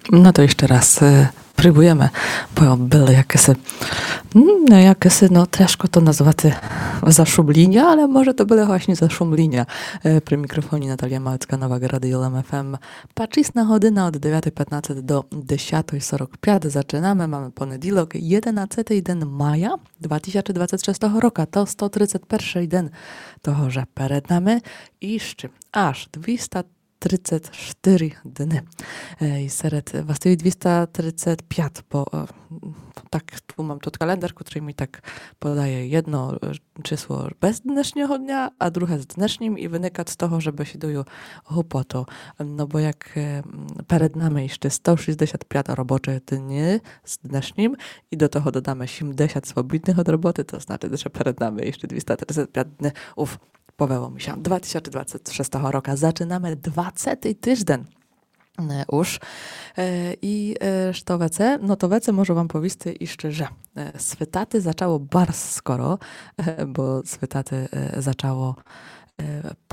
No to ještě raz próbujeme, bo byly jakieś, troszkę to nazwati zaszumlіння, ale może to były właśnie zaszumlіння. При мікрофоні Наталія Малицька, Нова Radio LM FM. Paczysna godzina od 9:15 do 10:45. Zaczynamy. Mamy poniedziałek, 11 dzień maja 2026 roku. To 131 dzień toho, że przed nami jeszcze aż 234 dni. I серед właściwie 235, bo tak tu mam тут kalendarz, który mi tak podaje jedno czysło bez dnešního dnia, a drugie z dnešním i wynika z toho, żeby się doju głupotu. No bo jak przed nami jeszcze 165 roboczych dni z dnešním i do toho dodamy 70 swobodnych od roboty, to znaczy, że przed nami jeszcze 235 dni. Powiało mi się 2026 roku. Zaczynamy 20 tydzień już. I co wece? No to wece może wam powiedzieć jeszcze, że switaty zaczęło bardzo skoro, bo switaty zaczęło po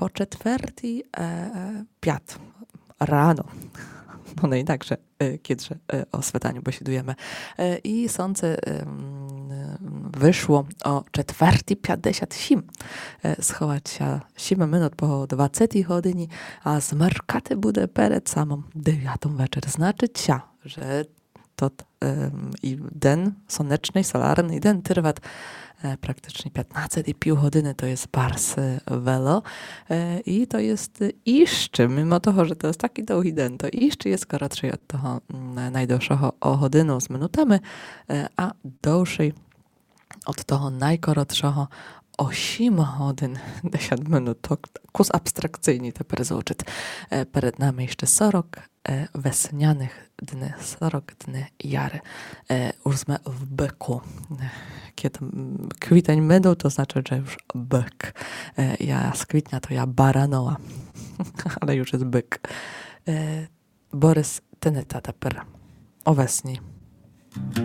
4:05 rano. No i także, kiedyże o switaniu posiadujemy. I sądzę, wyszło o 4:57. Schować się 7 minut po 20 godzinie, a zmarkaty będzie przed samą 9 wieczór. Znaczy się, że to i dzień słoneczny, solarny, dzień trwa praktycznie 15,5 godziny, to jest bardzo wiele. I to jest jeszcze, mimo toho, że to jest taki długi dzień, to jeszcze jest krótszy od toho najdłuższego o godzinę z minutami, a dłuższy od toho najkorotszego 8 godzin 10 minut. To kus abstrakcyjnie to prezłuczyć. Przed nami jeszcze 40 wesnianych dni, 40 dni jary. Już sme w byku. Kiedy kwiecień minął, to znaczy, że już byk. Ja z kwietnia to ja baranowa, ale już jest byk. Borys Tyneta teper o wesni.